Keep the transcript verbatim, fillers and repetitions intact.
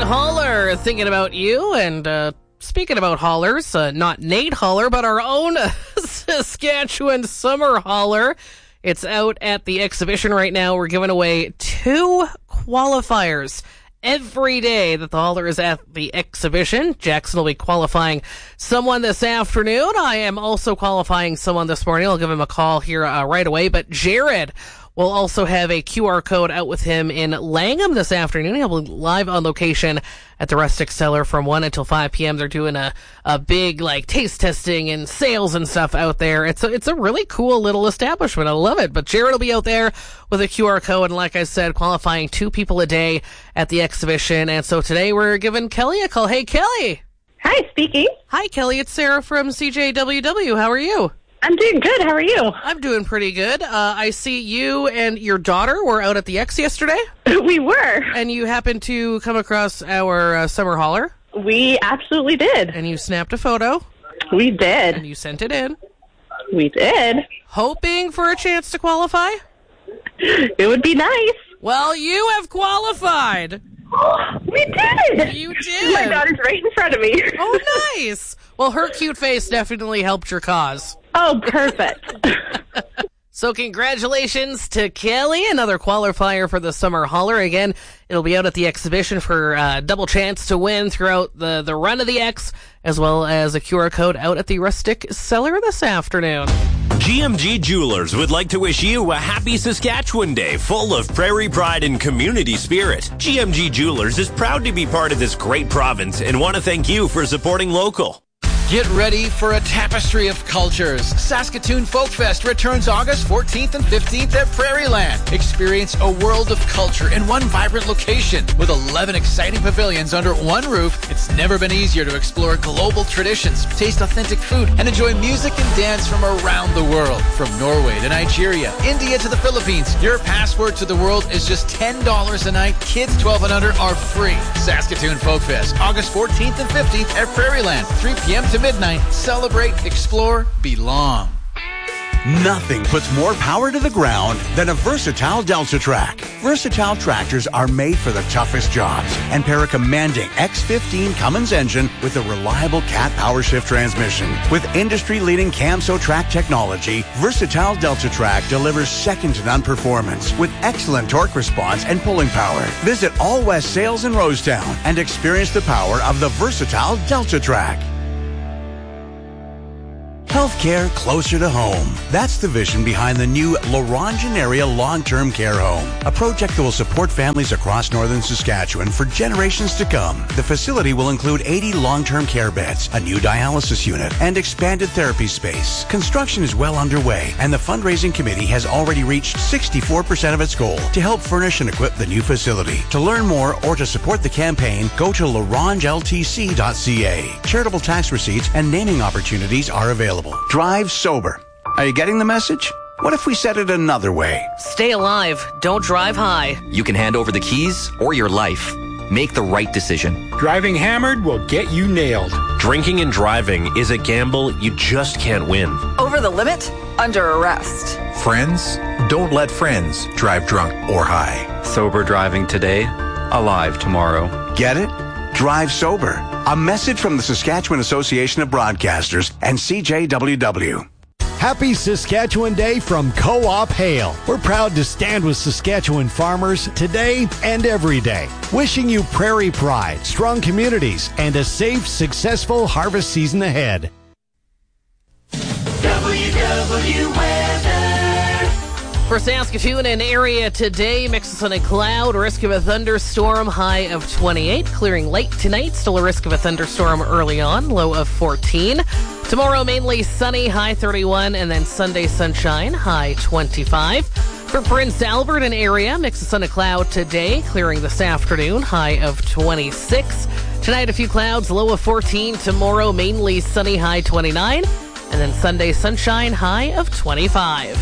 Haller, thinking about you. And uh, speaking about haulers, uh, not Nate Haller, but our own Saskatchewan Summer Hauler. It's out at the exhibition right now. We're giving away two qualifiers every day that the hauler is at the exhibition. Jackson will be qualifying someone this afternoon. I am also qualifying someone this morning. I'll give him a call here uh, right away. But Jared will also have a Q R code out with him in Langham this afternoon. He'll be live on location at the Rustic Cellar from one until five p.m. They're doing a, a big like taste testing and sales and stuff out there. It's a, it's a really cool little establishment. I love it. But Jared will be out there with a Q R code. And like I said, qualifying two people a day at the exhibition. And so today we're giving Kelly a call. Hey, Kelly. Hi, speaking. Hi, Kelly. It's Sarah from C J W W. How are you? I'm doing good. How are you? I'm doing pretty good. Uh, I see you and your daughter were out at the X yesterday. We were. And you happened to come across our uh, summer hauler. We absolutely did. And you snapped a photo. We did. And you sent it in. We did. Hoping for a chance to qualify? It would be nice. Well, you have qualified. We did. You did. My daughter's right in front of me. Oh, nice. Well, her cute face definitely helped your cause. Oh, perfect. So congratulations to Kelly, another qualifier for the Summer Hauler. Again, it'll be out at the exhibition for a double chance to win throughout the, the run of the X, as well as a Q R code out at the Rustic Cellar this afternoon. G M G Jewelers would like to wish you a happy Saskatchewan Day full of prairie pride and community spirit. G M G Jewelers is proud to be part of this great province and want to thank you for supporting local. Get ready for a tapestry of cultures. Saskatoon Folk Fest returns August fourteenth and fifteenth at Prairieland. Experience a world of culture in one vibrant location. With eleven exciting pavilions under one roof, it's never been easier to explore global traditions, taste authentic food, and enjoy music and dance from around the world. From Norway to Nigeria, India to the Philippines, your passport to the world is just ten dollars a night. Kids twelve and under are free. Saskatoon Folk Fest, August fourteenth and fifteenth at Prairieland, three p.m. to midnight. Celebrate, explore, belong. Nothing puts more power to the ground than a Versatile Delta Track. Versatile tractors are made for the toughest jobs and pair a commanding X fifteen Cummins engine with a reliable Cat Power Shift transmission. With industry-leading Camso Track technology, Versatile Delta Track delivers second-to-none performance with excellent torque response and pulling power. Visit All West Sales in Rosetown and experience the power of the Versatile Delta Track. Healthcare closer to home. That's the vision behind the new Lorangen Area Long-Term Care Home, a project that will support families across northern Saskatchewan for generations to come. The facility will include eighty long-term care beds, a new dialysis unit, and expanded therapy space. Construction is well underway, and the fundraising committee has already reached sixty-four percent of its goal to help furnish and equip the new facility. To learn more or to support the campaign, go to lorange l t c dot c a. Charitable tax receipts and naming opportunities are available. Drive sober. Are you getting the message? What if we said it another way? Stay alive. Don't drive high. You can hand over the keys or your life. Make the right decision. Driving hammered will get you nailed. Drinking and driving is a gamble you just can't win. Over the limit? Under arrest. Friends, don't let friends drive drunk or high. Sober driving today, alive tomorrow. Get it? Drive sober. A message from the Saskatchewan Association of Broadcasters and C J W W. Happy Saskatchewan Day from Co-op Hale. We're proud to stand with Saskatchewan farmers today and every day. Wishing you prairie pride, strong communities, and a safe, successful harvest season ahead. W W Weather. For Saskatoon and area today, mix of sun and cloud, risk of a thunderstorm, high of twenty-eight. Clearing late tonight, still a risk of a thunderstorm early on, low of fourteen. Tomorrow, mainly sunny, high thirty-one, and then Sunday sunshine, high twenty-five. For Prince Albert and area, mix of sun and cloud today, clearing this afternoon, high of twenty-six. Tonight, a few clouds, low of fourteen. Tomorrow, mainly sunny, high twenty-nine. And then Sunday sunshine, high of twenty-five.